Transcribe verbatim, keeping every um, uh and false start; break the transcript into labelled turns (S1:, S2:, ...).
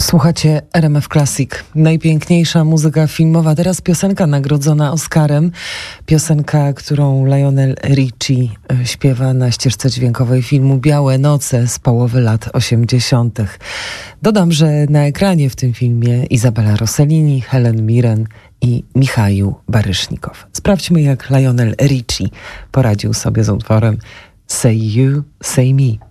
S1: Słuchacie R M F Classic. Najpiękniejsza muzyka filmowa. Teraz piosenka nagrodzona Oscarem. Piosenka, którą Lionel Richie śpiewa na ścieżce dźwiękowej filmu Białe noce z połowy lat osiemdziesiątych. Dodam, że na ekranie w tym filmie Izabela Rossellini, Helen Mirren i Michał Barysznikow. Sprawdźmy, jak Lionel Richie poradził sobie z utworem Say You, Say Me.